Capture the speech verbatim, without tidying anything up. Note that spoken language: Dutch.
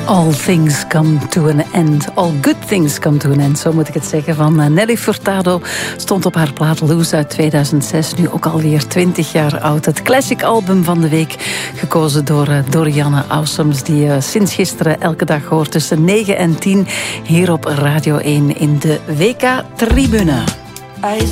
All things come to an end. All good things come to an end, zo moet ik het zeggen. Van Nelly Furtado stond op haar plaat Loose uit tweeduizend zes. Nu ook alweer twintig jaar oud. Het classic album van de week. Gekozen door Dorianne Ausums. Die uh, sinds gisteren elke dag hoort tussen negen en tien. Hier op Radio één in de W K Tribune.